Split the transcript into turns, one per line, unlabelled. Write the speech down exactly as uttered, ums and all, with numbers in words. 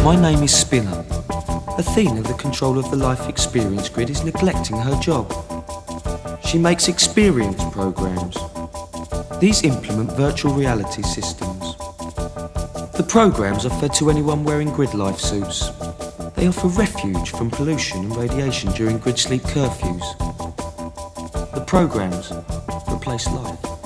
My name is Spinner. Athena, the controller of the life experience grid, is neglecting her job. She makes experience programs. These implement virtual reality systems. The programs are fed to anyone wearing grid life suits. They offer refuge from pollution and radiation during grid sleep curfews. The programs replace life.